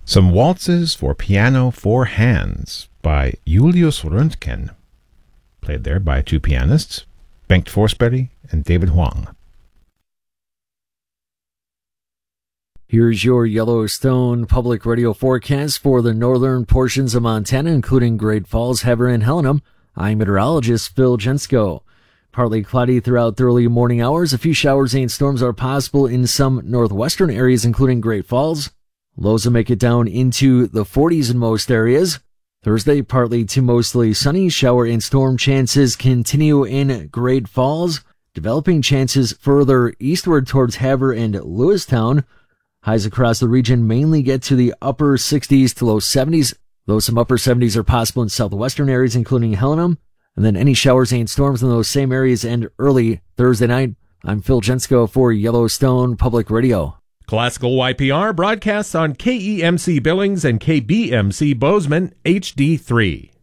Some Waltzes for Piano 4 Hands by Julius Röntgen, played there by two pianists, Bengt Forsberg and David Huang. Here's your Yellowstone Public Radio forecast for the northern portions of Montana, including Great Falls, Heber, and Helena. I'm meteorologist Phil Jensko. Partly cloudy throughout the early morning hours. A few showers and storms are possible in some northwestern areas, including Great Falls. Lows will make it down into the 40s in most areas. Thursday, partly to mostly sunny. Shower and storm chances continue in Great Falls. Developing chances further eastward towards Heber and Lewistown. Highs across the region mainly get to the upper 60s to low 70s, though some upper 70s are possible in southwestern areas, including Helena. And then any showers and storms in those same areas end early Thursday night. I'm Phil Jensko for Yellowstone Public Radio. Classical YPR broadcasts on KEMC Billings and KBMC Bozeman HD3.